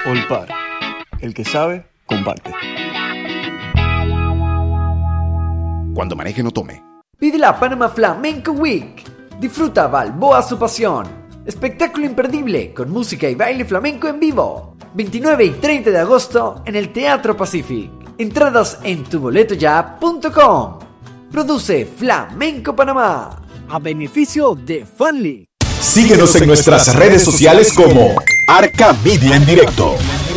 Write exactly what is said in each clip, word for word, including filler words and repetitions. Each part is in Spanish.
Olpar. El que sabe, comparte. Cuando maneje, no tome. Vive la Panama Flamenco Week. Disfruta Balboa su pasión. Espectáculo imperdible con música y baile flamenco en vivo. veintinueve y treinta de agosto en el Teatro Pacific. Entradas en tu boleto ya punto com. Produce Flamenco Panamá. A beneficio de Funly. Síguenos en nuestras redes sociales como Arca Media en Directo.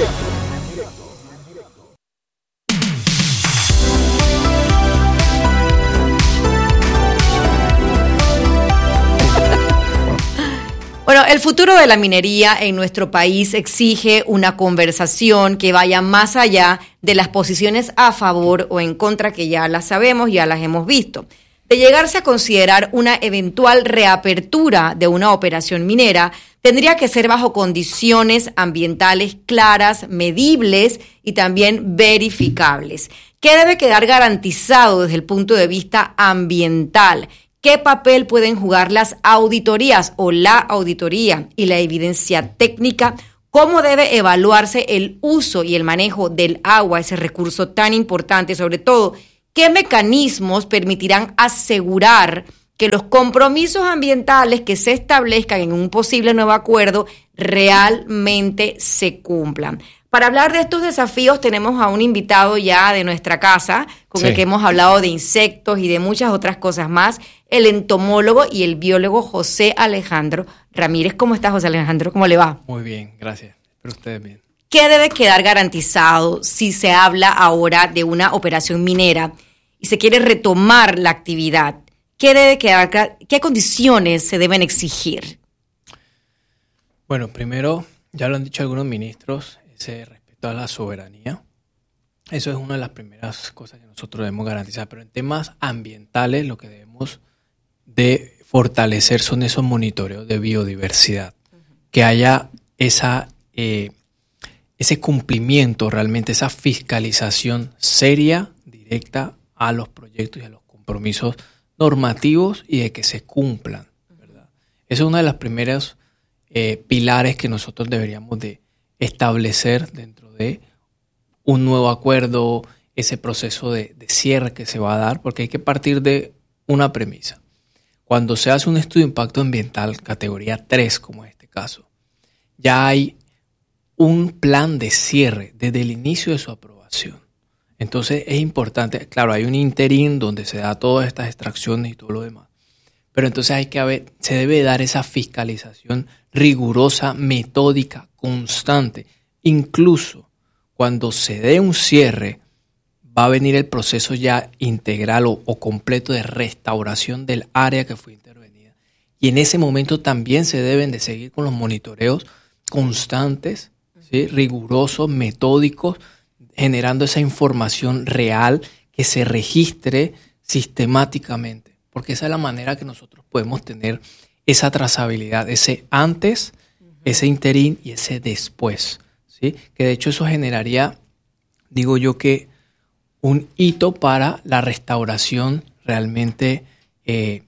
Bueno, el futuro de la minería en nuestro país exige una conversación que vaya más allá de las posiciones a favor o en contra, que ya las sabemos, ya las hemos visto. De llegarse a considerar una eventual reapertura de una operación minera, tendría que ser bajo condiciones ambientales claras, medibles y también verificables. ¿Qué debe quedar garantizado desde el punto de vista ambiental? ¿Qué papel pueden jugar las auditorías o la auditoría y la evidencia técnica? ¿Cómo debe evaluarse el uso y el manejo del agua, ese recurso tan importante? Sobre todo, ¿qué mecanismos permitirán asegurar que los compromisos ambientales que se establezcan en un posible nuevo acuerdo realmente se cumplan? Para hablar de estos desafíos tenemos a un invitado ya de nuestra casa, con sí. el que hemos hablado de insectos y de muchas otras cosas más, el entomólogo y el biólogo José Alejandro Ramírez. ¿Cómo está, José Alejandro? ¿Cómo le va? Muy bien, gracias. Espero ustedes bien. ¿Qué debe quedar garantizado si se habla ahora de una operación minera y se quiere retomar la actividad? ¿Qué debe quedar, qué condiciones se deben exigir? Bueno, primero, ya lo han dicho algunos ministros, ese respeto a la soberanía. Eso es una de las primeras cosas que nosotros debemos garantizar. Pero en temas ambientales, lo que debemos de fortalecer son esos monitoreos de biodiversidad. Uh-huh. Que haya esa, eh, ese cumplimiento, realmente esa fiscalización seria, directa a los proyectos y a los compromisos normativos y de que se cumplan, ¿verdad? Esa es una de las primeras eh, pilares que nosotros deberíamos de establecer dentro de un nuevo acuerdo, ese proceso de, de cierre que se va a dar, porque hay que partir de una premisa. Cuando se hace un estudio de impacto ambiental categoría tres, como en este caso, ya hay un plan de cierre desde el inicio de su aprobación. Entonces es importante, claro, hay un interín donde se da todas estas extracciones y todo lo demás, pero entonces hay que haber, se debe dar esa fiscalización rigurosa, metódica, constante. Incluso cuando se dé un cierre, va a venir el proceso ya integral o, o completo de restauración del área que fue intervenida. Y en ese momento también se deben de seguir con los monitoreos constantes, ¿sí? Rigurosos, metódicos, generando esa información real que se registre sistemáticamente. Porque esa es la manera que nosotros podemos tener esa trazabilidad, ese antes, uh-huh. ese interín y ese después, ¿sí? Que de hecho eso generaría, digo yo, que un hito para la restauración realmente eh,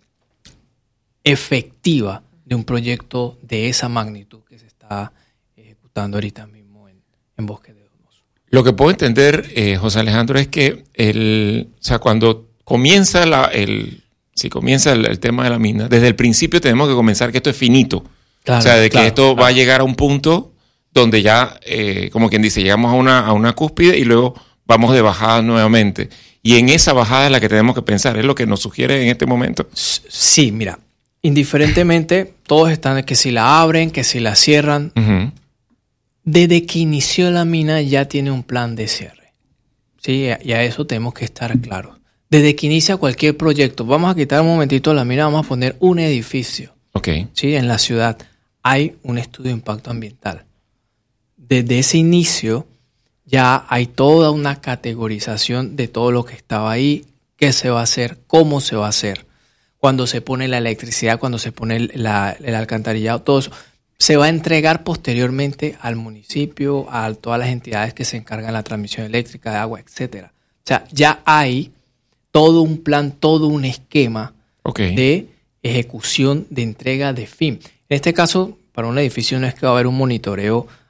efectiva de un proyecto de esa magnitud que se está ejecutando ahorita mismo en, en Bosque de Donoso. Lo que puedo entender, eh, José Alejandro, es que el, o sea, cuando comienza la, el, si comienza el, el tema de la mina, desde el principio tenemos que comenzar que esto es finito. Claro, o sea, de claro, que esto claro. va a llegar a un punto donde ya, eh, como quien dice, llegamos a una, a una cúspide y luego vamos de bajada nuevamente. Y en esa bajada es la que tenemos que pensar. ¿Es lo que nos sugiere en este momento? Sí, mira, indiferentemente, todos están que si la abren, que si la cierran. Uh-huh. Desde que inició la mina ya tiene un plan de cierre. Sí, y a eso tenemos que estar claros. Desde que inicia cualquier proyecto, vamos a quitar un momentito la mina, vamos a poner un edificio. Okay. Sí, en la ciudad hay un estudio de impacto ambiental. Desde ese inicio ya hay toda una categorización de todo lo que estaba ahí, qué se va a hacer, cómo se va a hacer, cuando se pone la electricidad, cuando se pone el, la, el alcantarillado, todo eso. Se va a entregar posteriormente al municipio, a todas las entidades que se encargan de la transmisión eléctrica, de agua, etcétera. O sea, ya hay todo un plan, todo un esquema okay. de ejecución de entrega de fin. En este caso, para un edificio no es que va a haber un monitoreo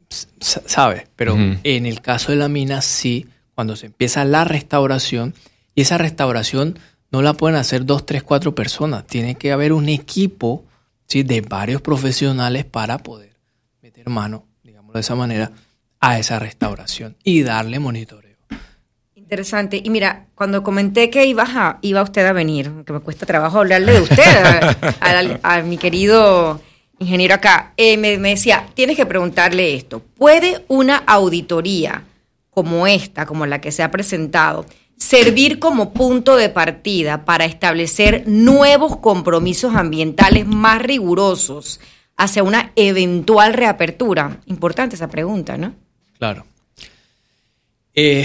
¿sabes? Pero uh-huh. en el caso de la mina, sí, cuando se empieza la restauración, y esa restauración no la pueden hacer dos, tres, cuatro personas. Tiene que haber un equipo, ¿sí?, de varios profesionales para poder meter mano, digámoslo de esa manera, a esa restauración y darle monitoreo. Interesante. Y mira, cuando comenté que ibas a, iba usted a venir, que me cuesta trabajo hablarle de usted, a, a, a mi querido ingeniero acá, eh, me, me decía, tienes que preguntarle esto. ¿Puede una auditoría como esta, como la que se ha presentado, servir como punto de partida para establecer nuevos compromisos ambientales más rigurosos hacia una eventual reapertura? Importante esa pregunta, ¿no? Claro. Eh,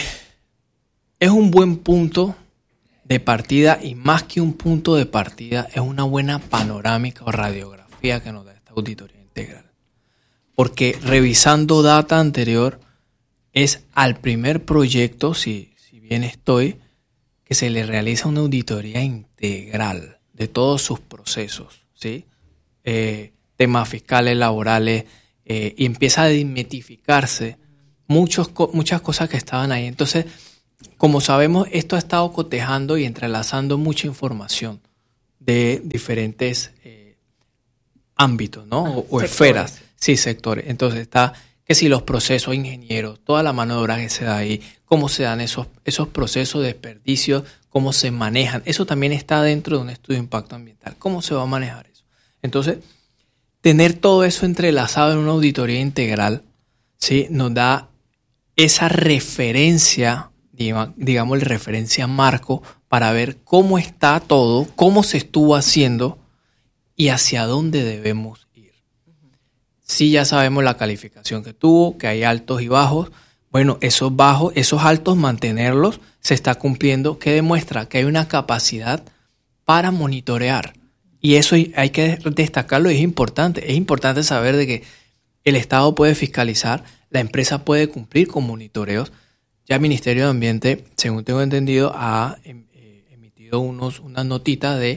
es un buen punto de partida, y más que un punto de partida, es una buena panorámica o radiografía que nos da esta auditoría integral. Porque revisando data anterior, es al primer proyecto, si, si bien estoy, que se le realiza una auditoría integral de todos sus procesos, ¿sí? Eh, temas fiscales, laborales, eh, y empieza a desmitificarse muchos, muchas cosas que estaban ahí. Entonces, como sabemos, esto ha estado cotejando y entrelazando mucha información de diferentes eh, ámbitos, ¿no? O, o esferas, sí, sectores. Entonces está que si los procesos ingenieros, toda la mano de obra que se da ahí, cómo se dan esos, esos procesos de desperdicio, cómo se manejan. Eso también está dentro de un estudio de impacto ambiental. ¿Cómo se va a manejar eso? Entonces, tener todo eso entrelazado en una auditoría integral, ¿sí?, nos da esa referencia, digamos, el referencia marco para ver cómo está todo, cómo se estuvo haciendo y hacia dónde debemos ir. Sí, ya sabemos la calificación que tuvo, que hay altos y bajos. Bueno, esos bajos, esos altos, mantenerlos, se está cumpliendo, que demuestra que hay una capacidad para monitorear. Y eso hay que destacarlo y es importante. Es importante saber de que el Estado puede fiscalizar, la empresa puede cumplir con monitoreos. Ya el Ministerio de Ambiente, según tengo entendido, ha emitido unos, unas notitas de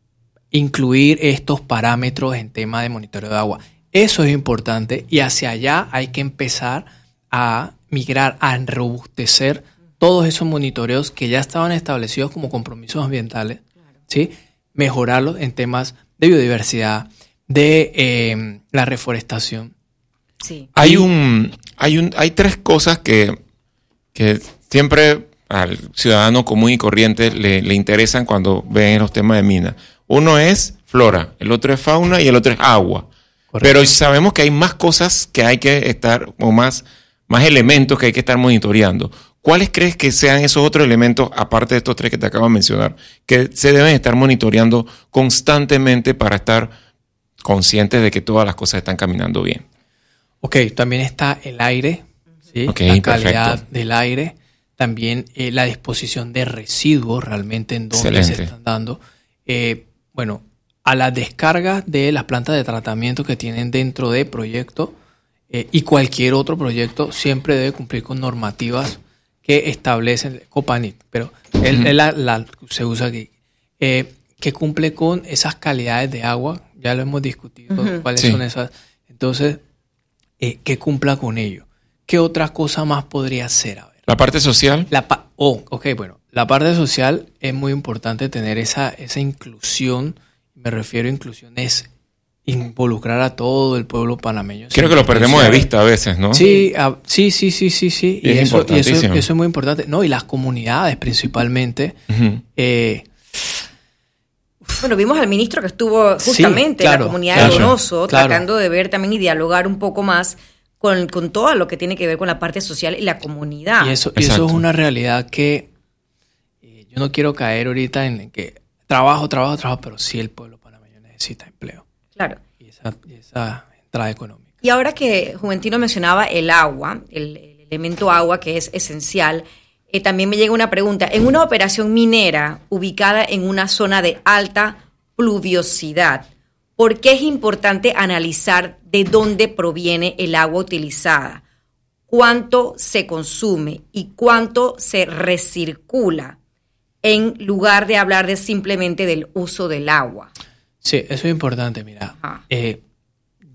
incluir estos parámetros en tema de monitoreo de agua. Eso es importante y hacia allá hay que empezar a migrar, a robustecer todos esos monitoreos que ya estaban establecidos como compromisos ambientales, ¿sí?, mejorarlos en temas de biodiversidad, de eh, la reforestación. Sí. Hay un, hay un, hay tres cosas que, que siempre al ciudadano común y corriente le, le interesan cuando ven los temas de minas. Uno es flora, el otro es fauna y el otro es agua. Correcto. Pero sabemos que hay más cosas que hay que estar, o más, más elementos que hay que estar monitoreando. ¿Cuáles crees que sean esos otros elementos, aparte de estos tres que te acabo de mencionar, que se deben estar monitoreando constantemente para estar conscientes de que todas las cosas están caminando bien? Ok, también está el aire, ¿sí? Okay, la calidad perfecto. del aire, también eh, la disposición de residuos realmente en dónde Excelente. se están dando. Eh, bueno, a las descargas de las plantas de tratamiento que tienen dentro de proyecto eh, y cualquier otro proyecto siempre debe cumplir con normativas que establecen Copanit, pero el, uh-huh. la, la, se usa aquí, eh, que cumple con esas calidades de agua, ya lo hemos discutido, uh-huh. cuáles sí. son esas, entonces, eh, que cumpla con ello. ¿Qué otra cosa más podría ser? A ver. ¿La parte social? La pa- oh, ok, bueno, la parte social es muy importante tener esa, esa inclusión, me refiero a inclusión, es involucrar a todo el pueblo panameño. Creo que lo perdemos de vista a veces, ¿no? Sí, a, sí, sí, sí, sí, sí. Y, y, es eso, y eso, eso es muy importante. No, y las comunidades principalmente. Uh-huh. Eh, bueno, vimos al ministro que estuvo justamente sí, claro, en la comunidad claro, de Donoso, claro. tratando de ver también y dialogar un poco más con, con todo lo que tiene que ver con la parte social y la comunidad. Y eso, y eso es una realidad que eh, yo no quiero caer ahorita en que trabajo, trabajo, trabajo, pero sí el pueblo panameño necesita empleo. Claro. Y esa, y esa entrada económica. Y ahora que Juventino mencionaba el agua, el, el elemento agua que es esencial, eh, también me llega una pregunta. En una operación minera ubicada en una zona de alta pluviosidad, ¿por qué es importante analizar de dónde proviene el agua utilizada? ¿Cuánto se consume y cuánto se recircula? En lugar de hablar de simplemente del uso del agua. Sí, eso es importante, mira. Eh,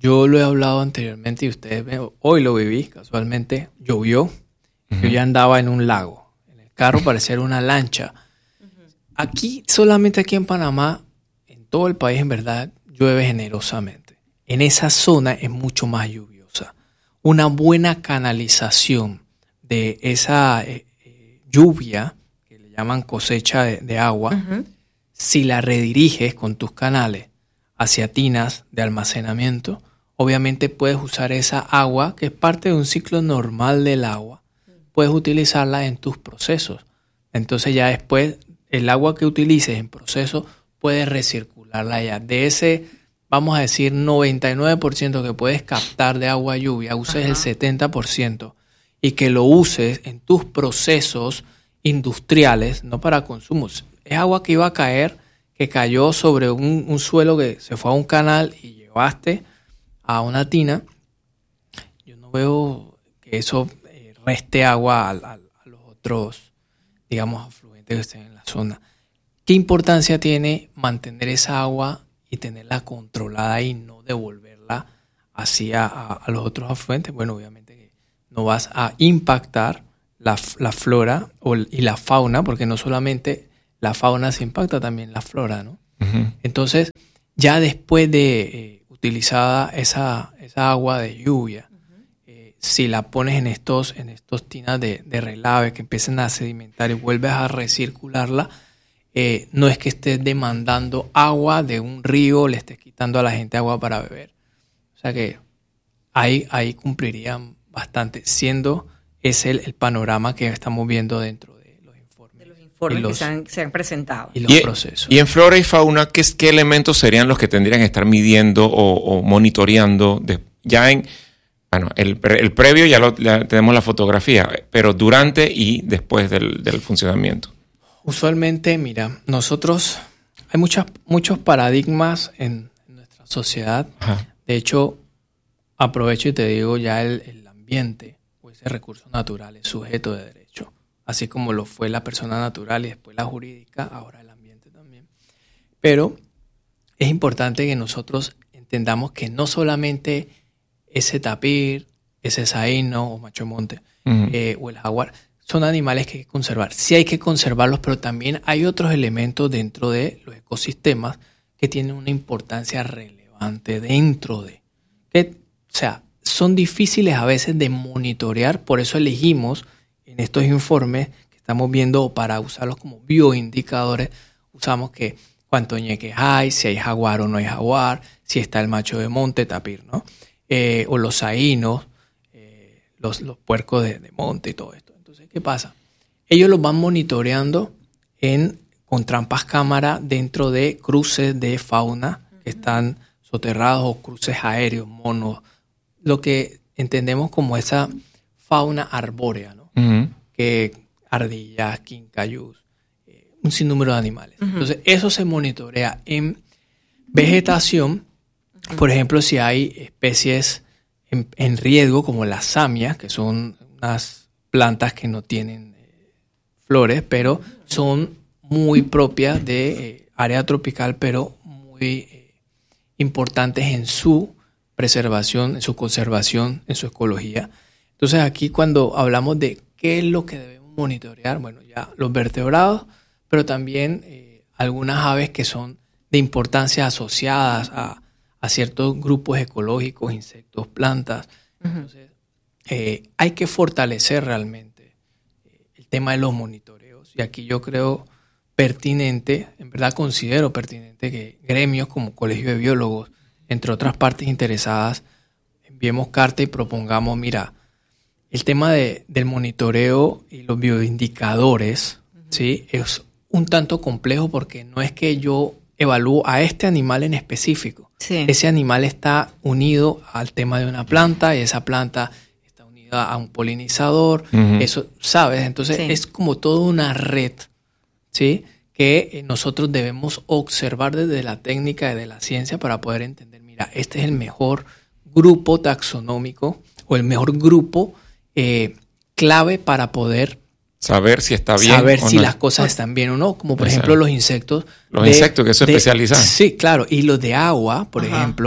Yo lo he hablado anteriormente y ustedes ven, hoy lo viví, casualmente llovió, uh-huh. Yo ya andaba en un lago, en el carro parecía una lancha. Uh-huh. Aquí, solamente aquí en Panamá, en todo el país en verdad, llueve generosamente. En esa zona es mucho más lluviosa. Una buena canalización de esa eh, eh, lluvia, que le llaman cosecha de, de agua, uh-huh. Si la rediriges con tus canales hacia tinas de almacenamiento, obviamente puedes usar esa agua, que es parte de un ciclo normal del agua, puedes utilizarla en tus procesos. Entonces ya después el agua que utilices en proceso puedes recircularla ya. De ese, vamos a decir, noventa y nueve por ciento que puedes captar de agua lluvia, uses Ajá. el setenta por ciento y que lo uses en tus procesos industriales, no para consumo. Es agua que iba a caer, que cayó sobre un, un suelo que se fue a un canal y llevaste a una tina. Yo no veo que eso eh, reste agua a, a, a los otros, digamos, afluentes que estén en la zona. ¿Qué importancia tiene mantener esa agua y tenerla controlada y no devolverla hacia a, a los otros afluentes? Bueno, obviamente que no vas a impactar la, la flora o, y la fauna, porque no solamente la fauna se impacta, también la flora, ¿no? Uh-huh. Entonces, ya después de eh, utilizada esa, esa agua de lluvia, uh-huh. eh, si la pones en estos, en estos tinas de, de relave que empiezan a sedimentar y vuelves a recircularla, eh, no es que estés demandando agua de un río, le estés quitando a la gente agua para beber. O sea que ahí, ahí cumplirían bastante, siendo ese el, el panorama que estamos viendo dentro y los, que se han, se han presentado. Y los y, procesos. Y en flora y fauna, ¿qué, qué elementos serían los que tendrían que estar midiendo o, o monitoreando? De, ya en, bueno, el, el previo ya, lo, ya tenemos la fotografía, pero durante y después del, del funcionamiento. Usualmente, mira, nosotros, hay muchas, muchos paradigmas en, en nuestra sociedad. Ajá. De hecho, aprovecho y te digo, ya el, el ambiente o ese recurso natural es sujeto de derecho. Así como lo fue la persona natural y después la jurídica, ahora el ambiente también. Pero es importante que nosotros entendamos que no solamente ese tapir, ese saíno o macho monte uh-huh. eh, o el jaguar son animales que hay que conservar. Sí hay que conservarlos, pero también hay otros elementos dentro de los ecosistemas que tienen una importancia relevante dentro de. Que, o sea, son difíciles a veces de monitorear, por eso elegimos en estos informes que estamos viendo para usarlos como bioindicadores, usamos que cuántos ñeques hay, si hay jaguar o no hay jaguar, si está el macho de monte, tapir, ¿no? Eh, o los saínos, eh, los, los puercos de, de monte y todo esto. Entonces, ¿qué pasa? Ellos los van monitoreando en, con trampas cámara dentro de cruces de fauna que están soterrados o cruces aéreos, monos, lo que entendemos como esa fauna arbórea, ¿no? Uh-huh. Que ardillas, quincayús, eh, un sinnúmero de animales. Uh-huh. Entonces, eso se monitorea en vegetación. Uh-huh. Por ejemplo, si hay especies en, en riesgo, como las samias, que son unas plantas que no tienen eh, flores, pero son muy propias de eh, área tropical, pero muy eh, importantes en su preservación, en su conservación, en su ecología. Entonces aquí cuando hablamos de qué es lo que debemos monitorear, bueno, ya los vertebrados, pero también eh, algunas aves que son de importancia asociadas a, a ciertos grupos ecológicos, insectos, plantas. Uh-huh. Entonces eh, hay que fortalecer realmente eh, el tema de los monitoreos. Y aquí yo creo pertinente, en verdad considero pertinente que gremios como Colegio de Biólogos, entre otras partes interesadas, enviemos carta y propongamos, mira, el tema de, del monitoreo y los bioindicadores, uh-huh. ¿sí? Es un tanto complejo porque no es que yo evalúo a este animal en específico. Sí. Ese animal está unido al tema de una planta y esa planta está unida a un polinizador. Uh-huh. Eso, ¿sabes? Entonces sí. Es como toda una red, ¿sí? Que nosotros debemos observar desde la técnica y de la ciencia para poder entender, mira, este es el mejor grupo taxonómico o el mejor grupo Eh, clave para poder saber si está bien saber o si no. las cosas están bien o no, como por Exacto. ejemplo los insectos los de, insectos que son de, especializados sí, claro, y los de agua, por Ajá. ejemplo,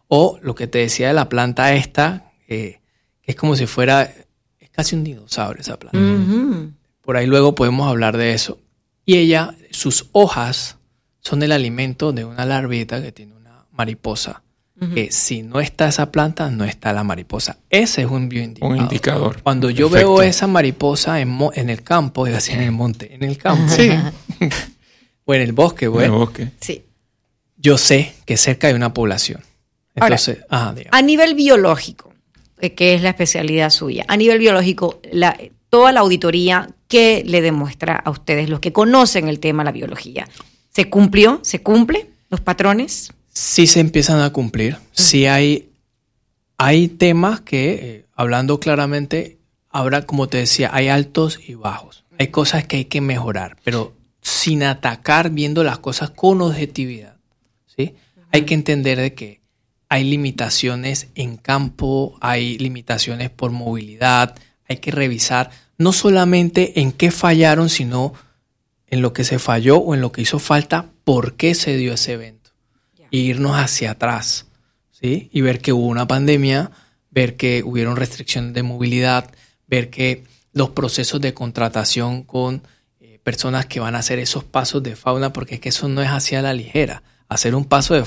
O lo que te decía de la planta esta, eh, que es como si fuera, es casi un dinosaurio esa planta. Uh-huh. Por ahí luego podemos hablar de eso. Y ella, sus hojas son el alimento de una larvita que tiene una mariposa. Uh-huh. Que si no está esa planta, no está la mariposa. Ese es un bioindicador. Un indicador. Cuando yo Perfecto. veo esa mariposa en, mo- en el campo, es así en el monte, en el campo. Sí. O en el bosque, güey. En el bosque. Sí. Yo sé que cerca hay una población. Entonces, Ahora, ah, a nivel biológico, que es la especialidad suya, a nivel biológico, la, toda la auditoría, ¿qué le demuestra a ustedes, los que conocen el tema de la biología? ¿Se cumplió? ¿Se cumple los patrones? Sí se empiezan a cumplir. Uh-huh. Sí hay, hay temas que, eh, hablando claramente, habrá, como te decía, hay altos y bajos. Hay cosas que hay que mejorar, pero sin atacar, viendo las cosas con objetividad. ¿Sí? Uh-huh. Hay que entender de que hay limitaciones en campo, hay limitaciones por movilidad, hay que revisar no solamente en qué fallaron, sino en lo que se falló o en lo que hizo falta, por qué se dio ese evento. Yeah. E irnos hacia atrás, ¿sí? Y ver que hubo una pandemia, ver que hubieron restricciones de movilidad, ver que los procesos de contratación con eh, personas que van a hacer esos pasos de fauna, porque es que eso no es hacia la ligera. Hacer un paso de